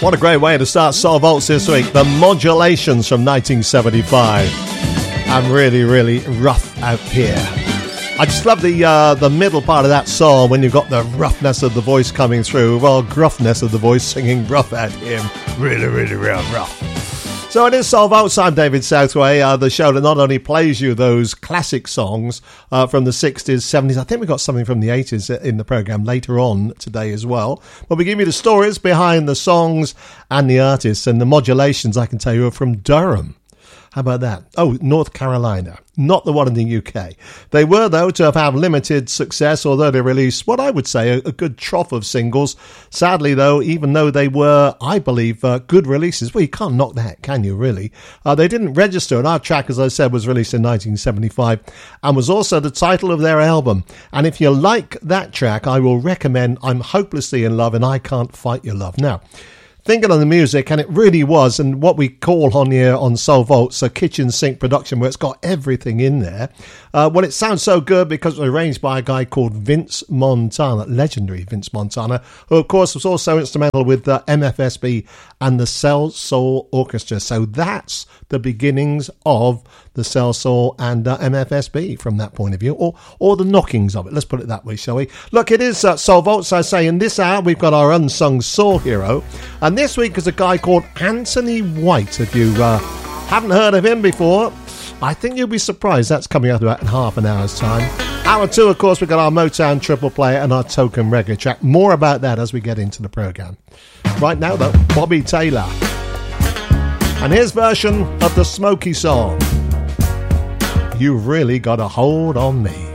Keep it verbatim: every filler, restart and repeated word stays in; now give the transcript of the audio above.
What a great way to start Soul Vaults this week. The Modulations from nineteen seventy-five. I'm really, really rough out here. I just love the uh, the middle part of that song when you've got the roughness of the voice coming through, well, gruffness of the voice singing rough at him. Really, really, real rough. So it is Soul Vaults. I'm David Southway, uh, the show that not only plays you those classic songs uh, from the sixties, seventies, I think we got something from the eighties in the programme later on today as well, but we give you the stories behind the songs and the artists, and the Modulations, I can tell you, are from Durham. How about that? Oh, North Carolina, not the one in the U K. They were, though, to have had limited success, although they released what I would say a, a good trough of singles. Sadly, though, even though they were, I believe, uh, good releases, well, you can't knock that, can you, really? Uh, they didn't register, and our track, as I said, was released in nineteen seventy-five and was also the title of their album. And if you like that track, I will recommend I'm Hopelessly in Love and I Can't Fight Your Love. Now, thinking on the music, and it really was, and what we call on here on Soul Vaults a kitchen sink production where it's got everything in there. Uh, well, it sounds so good because it was arranged by a guy called Vince Montana, legendary Vince Montana, who of course was also instrumental with uh, M F S B and the Cell Soul Orchestra. So that's the beginnings of the Cell Soul and uh, M F S B from that point of view, or or the knockings of it. Let's put it that way, shall we? Look, it is uh, Soul Vaults, I say. In this hour, we've got our unsung soul hero, and this week is a guy called Anthony White. If you uh, haven't heard of him before, I think you'll be surprised. That's coming up about in half an hour's time. Hour two, of course, we've got our Motown triple play and our token reggae track. More about that as we get into the programme. Right now, though, Bobby Taylor and his version of the Smokey song, You've Really Got a Hold on Me.